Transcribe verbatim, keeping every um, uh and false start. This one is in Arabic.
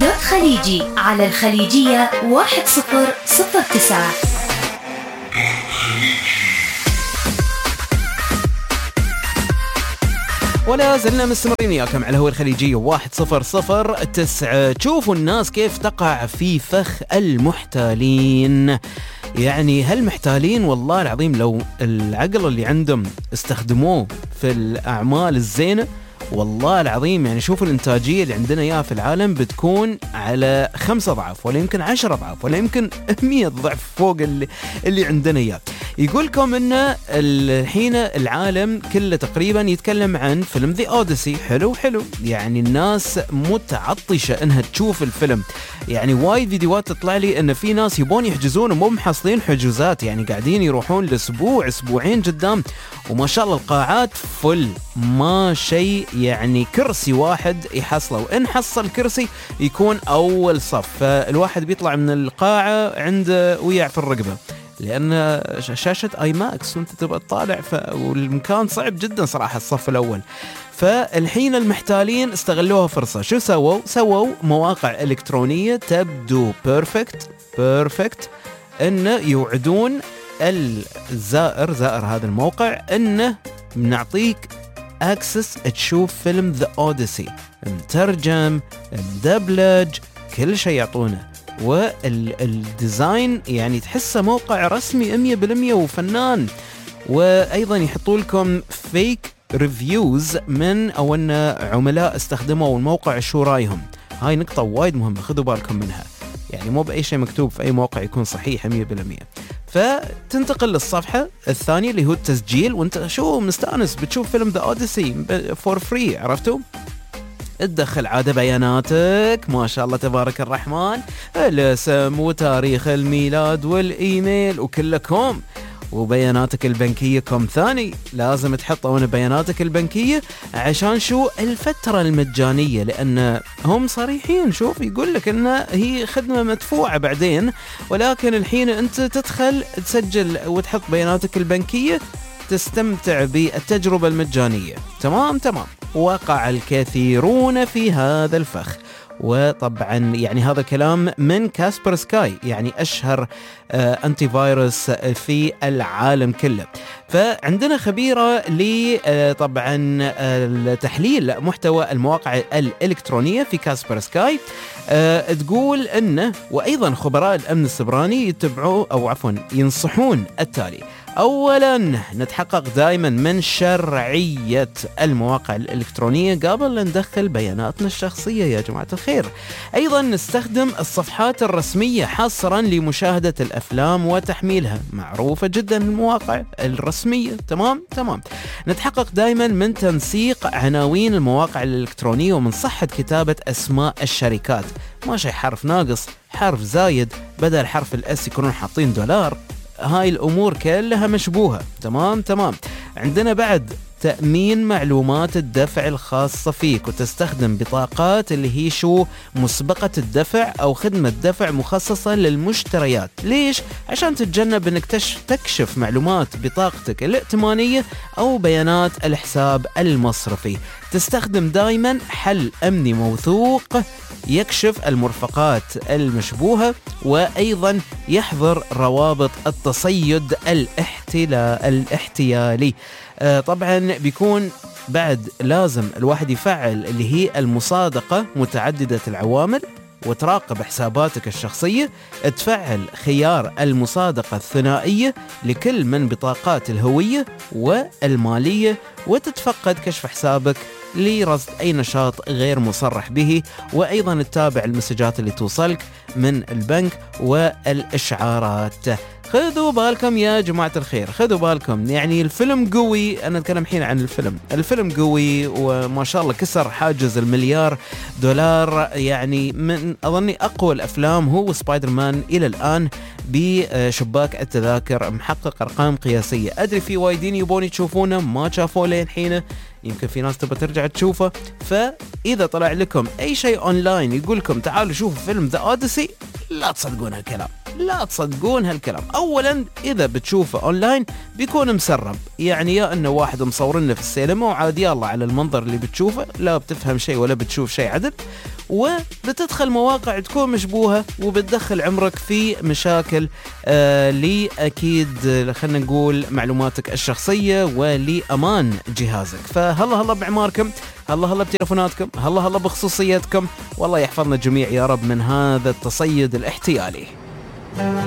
دوت خليجي على الخليجية واحد صفر صفر تسعة. ولا زلنا مستمرين وياكم على هو الخليجية واحد صفر صفر تسعة. تشوفوا الناس كيف تقع في فخ المحتالين. يعني هالمحتالين والله العظيم لو العقل اللي عندهم استخدموه في الأعمال الزينة والله العظيم يعني شوفوا الإنتاجية اللي عندنا إياها في العالم بتكون على خمسة ضعف ولا يمكن عشرة ضعف ولا يمكن مية ضعف فوق اللي, اللي عندنا إياه. يقولكم إن الحين العالم كله تقريبا يتكلم عن فيلم ذا أوديسي. حلو حلو يعني الناس متعطشة إنها تشوف الفيلم. يعني وايد فيديوهات تطلع لي إن في ناس يبون يحجزون ومو محصلين حجوزات، يعني قاعدين يروحون لأسبوع أسبوعين قدام وما شاء الله القاعات فل ما شيء، يعني كرسي واحد يحصله وإن حصل كرسي يكون أول صف، فالواحد بيطلع من القاعة عنده ويع في الرقبة لأن شاشة آي ماكس وانت تبقى تطالع ف... والمكان صعب جدا صراحة الصف الأول. فالحين المحتالين استغلوها فرصة. شو سووا؟ سووا مواقع إلكترونية تبدو بيرفكت بيرفكت إنه يوعدون الزائر زائر هذا الموقع إنه نعطيك أكسس تشوف فيلم ذا أوديسي مترجم مدبلج كل شيء يعطونه، والديزاين يعني تحسه موقع رسمي مية بالمية وفنان. وأيضا يحطوا لكم فيك ريفيوز من أو أن عملاء استخدموا الموقع شو رايهم. هاي نقطة وايد مهمة خذوا بالكم منها، يعني مو بأي شيء مكتوب في أي موقع يكون صحيح مية بالمية. فتنتقل للصفحة الثانية اللي هو التسجيل وانت شو مستانس بتشوف فيلم ذا أوديسي فور فري. عرفتوا؟ تدخل عادة بياناتك ما شاء الله تبارك الرحمن، الاسم وتاريخ الميلاد والإيميل وكلكم، وبياناتك البنكية كم ثاني لازم تحطون بياناتك البنكية عشان شو الفترة المجانية، لأن هم صريحين. شوف يقول لك إن هي خدمة مدفوعة بعدين، ولكن الحين أنت تدخل تسجل وتحط بياناتك البنكية تستمتع بالتجربة المجانية. تمام تمام. وقع الكثيرون في هذا الفخ، وطبعا يعني هذا كلام من كاسبر سكاي يعني أشهر آه أنتي فيروس في العالم كله. فعندنا خبيرة لطبعا آه تحليل محتوى المواقع الإلكترونية في كاسبر سكاي آه تقول أنه وأيضا خبراء الأمن السبراني يتبعوا أو عفوا ينصحون التالي: أولا نتحقق دائما من شرعية المواقع الإلكترونية قبل أن ندخل بياناتنا الشخصية يا جماعة الخير. أيضا نستخدم الصفحات الرسمية حصرا لمشاهدة الأفلام وتحميلها، معروفة جدا المواقع الرسمية. تمام تمام. نتحقق دائما من تنسيق عناوين المواقع الإلكترونية ومن صحة كتابة أسماء الشركات، ما شيء حرف ناقص حرف زايد بدل حرف الأس يكونون حاطين دولار. هاي الأمور كلها مشبوهة. تمام تمام. عندنا بعد تأمين معلومات الدفع الخاصة فيك، وتستخدم بطاقات اللي هي شو مسبقة الدفع أو خدمة دفع مخصصة للمشتريات. ليش؟ عشان تتجنب أنك تكشف معلومات بطاقتك الائتمانية أو بيانات الحساب المصرفي. تستخدم دائما حل أمني موثوق يكشف المرفقات المشبوهة، وأيضا يحظر روابط التصيد الاحتلا... الاحتيالي. آه طبعا بيكون بعد لازم الواحد يفعل اللي هي المصادقة متعددة العوامل، وتراقب حساباتك الشخصية، تفعل خيار المصادقة الثنائية لكل من بطاقات الهوية والمالية، وتتفقد كشف حسابك لرصد أي نشاط غير مصرح به، وأيضا تتابع المسجات اللي توصلك من البنك والإشعارات. خذوا بالكم يا جماعة الخير، خذوا بالكم. يعني الفيلم قوي، أنا أتكلم الحين عن الفيلم الفيلم قوي وما شاء الله كسر حاجز المليار دولار، يعني من أظني أقوى الأفلام هو سبايدر مان إلى الآن بشباك التذاكر، محقق أرقام قياسية. أدري في وايدين يبون يشوفونه ما شافوه لين حينه، يمكن في ناس تبى ترجع تشوفه. فإذا طلع لكم أي شيء أونلاين يقول لكم تعالوا شوفوا فيلم ذا أوديسي لا تصدقون هالكلام، لا تصدقون هالكلام. اولا اذا بتشوفه اونلاين بيكون مسرب، يعني يا انه واحد مصورنا في السينما وعاد يلا على المنظر اللي بتشوفه، لا بتفهم شيء ولا بتشوف شيء عدل، وبتدخل مواقع تكون مشبوهة وبتدخل عمرك في مشاكل آه لي أكيد خلنا نقول معلوماتك الشخصية ولأمان جهازك. فهلا هلا بعماركم، هلا هلا بتليفوناتكم، هلا هلا بخصوصيتكم، والله يحفظنا الجميع يا رب من هذا التصيد الاحتيالي.